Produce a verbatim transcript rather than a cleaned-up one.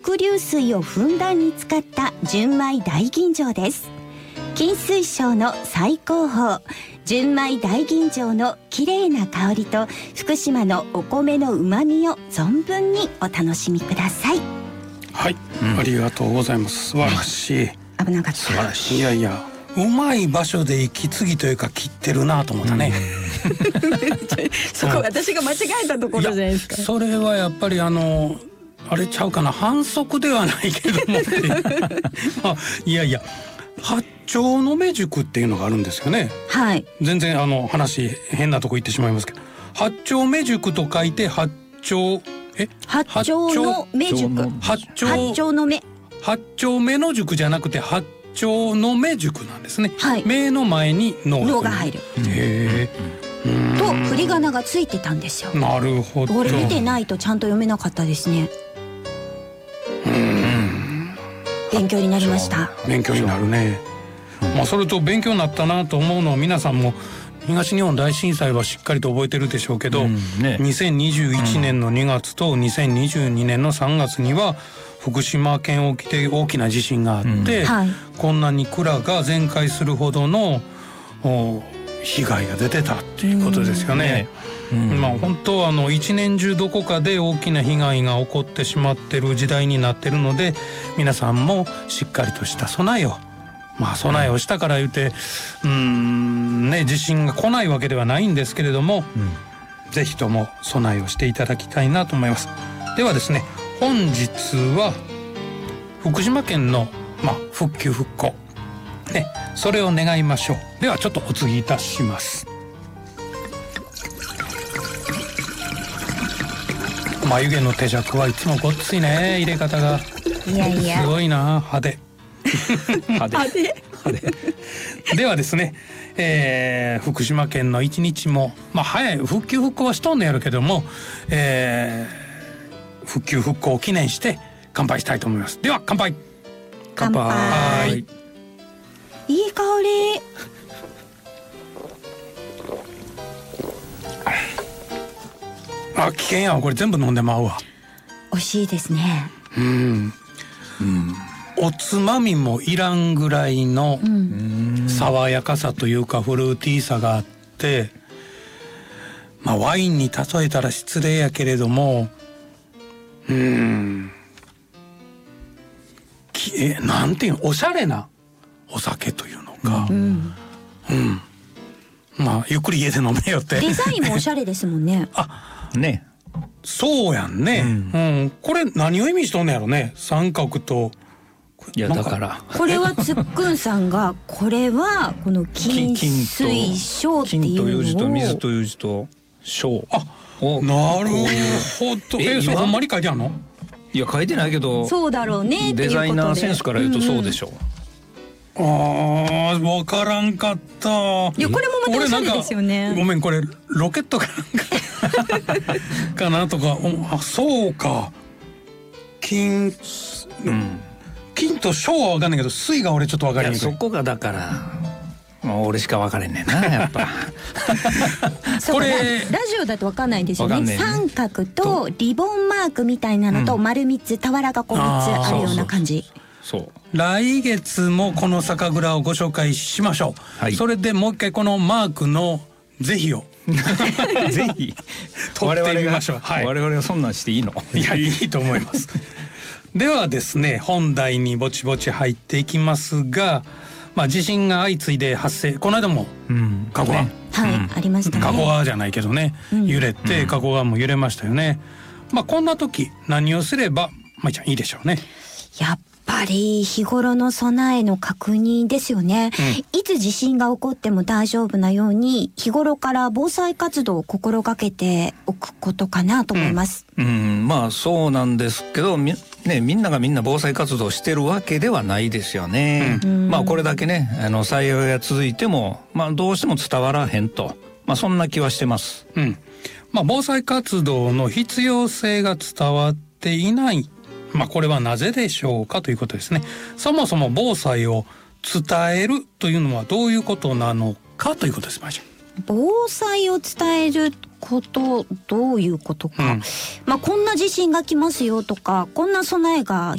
伏流水をふんだんに使った純米大吟醸です。金水賞の最高峰純米大吟醸の綺麗な香りと福島のお米のうまみを存分にお楽しみください。 はい、うん、ありがとうございます。素晴らしい、 はい、危なかった。 素晴らしい。いやいや、うまい場所で息継ぎというか切ってるなと思ったね、 うん、そこ私が間違えたところじゃないですか。 それはやっぱりあのあれちゃうかな、反則ではないけどもあ、いやいや、八丁の目塾っていうのがあるんですよね。 はい。 全然あの話変なとこ行ってしまいますけど、八丁目塾と書いて八丁え八丁の目塾、 八丁八丁の目八丁目の塾じゃなくて八丁の目塾なんですね。 はい。 目の前に脳脳が入る。 へえ。 と振り仮名がついてたんですよ。 なるほど。 これ見てないとちゃんと読めなかったですね。 うん。 勉強になりました。 勉強になるね。まあそれと勉強になったなと思うのは、皆さんも東日本大震災はしっかりと覚えてるでしょうけど、うんね、にせんにじゅういちねんのにがつとにせんにじゅうにねんのさんがつには福島県沖で大きな地震があって、うんはい、こんなに蔵が全壊するほどの被害が出てたっていうことですよね。うんうん、まあ本当はあの一年中どこかで大きな被害が起こってしまってる時代になってるので、皆さんもしっかりとした備えを、まあ備えをしたから言うてうーんね地震が来ないわけではないんですけれども、うん、ぜひとも備えをしていただきたいなと思います。ではですね、本日は福島県のまあ復旧復興ね、それを願いましょう。ではちょっとお継ぎいたします。眉毛の手尺はいつもごっついね、入れ方が。 いやいやすごいな、派手派手派手ではですね、えー、福島県の一日もまあ早い復旧復興はしとんのやるけども、えー、復旧復興を記念して乾杯したいと思います。では乾杯。 乾杯。乾杯。いい香り。 あ、危険やわ、これ全部飲んでまうわ。 美味しいですね。 うん、うん、おつまみもいらんぐらいの爽やかさというかフルーティーさがあって、まあワインに例えたら失礼やけれども、うーん、きえなんていうの、おしゃれなお酒というのか、うん、うん、まあゆっくり家で飲めよって。 デザインもおしゃれですもんね。 あ、ね、そうやんね、うんうん、これ何を意味しとんのやろね、三角と。 いやだからこれはつっくんさんがこれはこの金水晶っていうのを、 金という字と水という字と晶。 あ、なるほど。えー、それほんまに書いてあるの？ いや書いてないけど、 そうだろうねっていうことで、 デザイナーセンスから言うとそうでしょう。 うんうん、あー、わからんかった。いやこれもまたおしゃれですよね。 ごめん、これロケットかなんかかなとか。あ、そうか、金、うん、金と晶は分かんないけど水が俺ちょっと分かりにくい。 そこがだからもう俺しか分かれんねんなやっぱこれラジオだと分かんないんですよね。三角とリボンマークみたいなのと丸みっつ、俵がこうみっつあるような感じ。 そう、来月もこの酒蔵をご紹介しましょう、はい、それでもう一回このマークの是非をぜひ取ってみましょう。 はい、我々がそんなんしていいの？ いや、いいと思いますではですね、本題にぼちぼち入っていきますが、まあ、地震が相次いで発生、この間も加古川、ね、 はい、うん、ありましたね。 加古川じゃないけどね、うん、揺れて加古川も揺れましたよね。まあこんな時何をすればまいちゃんいいでしょうね。 やっぱり日頃の備えの確認ですよね、うん、いつ地震が起こっても大丈夫なように日頃から防災活動を心がけておくことかなと思います、 うんうん、まあそうなんですけど、み、ね、みんながみんな防災活動してるわけではないですよね、うん、まあこれだけね、あの災害が続いても、まあ、どうしても伝わらへんと、まあ、そんな気はしてます、 うん、まあ、防災活動の必要性が伝わっていない、まあ、これはなぜでしょうかということですね。そもそも防災を伝えるというのはどういうことなのかということです。 防災を伝えること、どういうことか、うん、まあこんな地震が来ますよとか、こんな備えが